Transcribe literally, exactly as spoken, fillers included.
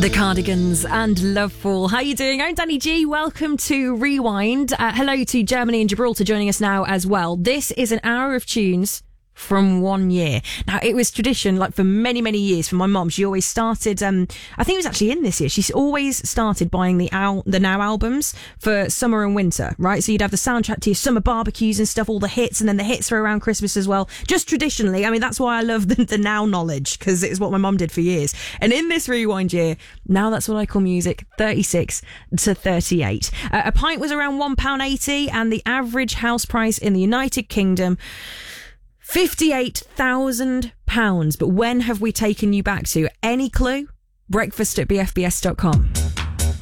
The Cardigans and Loveful. How are you doing? I'm Danny G. Welcome to Rewind. Uh, hello to Germany and Gibraltar joining us now as well. This is an hour of tunes from one year. Now, it was tradition, like for many, many years for my mum. She always started, um, I think it was actually in this year, she always started buying the Al- the Now albums for summer and winter, right? So you'd have the soundtrack to your summer barbecues and stuff, all the hits, and then the hits for around Christmas as well. Just traditionally, I mean, that's why I love the, the Now knowledge, because it's what my mum did for years. And in this Rewind year, now that's what I call music, thirty-six to thirty-eight. Uh, a pint was around one pound eighty, and the average house price in the United Kingdom, fifty-eight thousand pounds. But when have we taken you back to? Any clue? Breakfast at b f b s dot com.